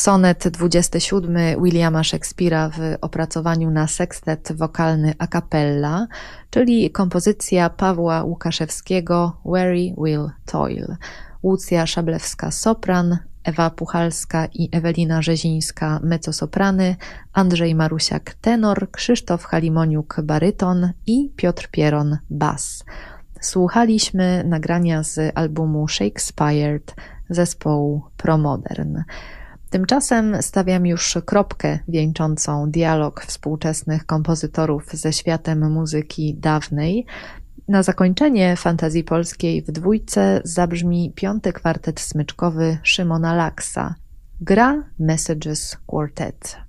Sonet 27 Williama Shakespeare'a w opracowaniu na sekstet wokalny a cappella, czyli kompozycja Pawła Łukaszewskiego Weary Will Toil. Łucja Szablewska-sopran, Ewa Puchalska i Ewelina Rzezińska mezzosoprany, Andrzej Marusiak tenor, Krzysztof Halimoniuk baryton i Piotr Pieron bas. Słuchaliśmy nagrania z albumu Shakespeared zespołu Promodern. Tymczasem stawiam już kropkę wieńczącą dialog współczesnych kompozytorów ze światem muzyki dawnej. Na zakończenie fantazji polskiej w dwójce zabrzmi 5. kwartet smyczkowy Szymona Laksa. Gra Messages Quartet.